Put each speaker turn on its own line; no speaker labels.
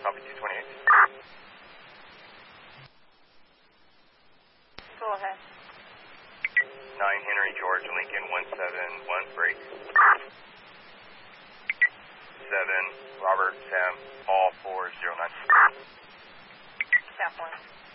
copy 228.
Go ahead.
9 Henry George Lincoln 171 break. 7 Robert Sam Paul 409.
South 1.